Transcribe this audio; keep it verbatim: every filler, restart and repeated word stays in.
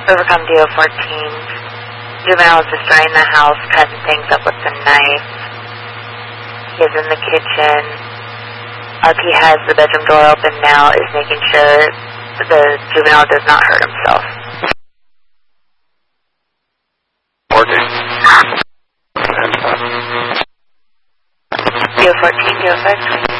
Overcome D O fourteen. Juvenile is destroying the house, cutting things up with the knife. He is in the kitchen. R P has the bedroom door open now, is making sure the juvenile does not hurt himself. Working. D O fourteen, D O five.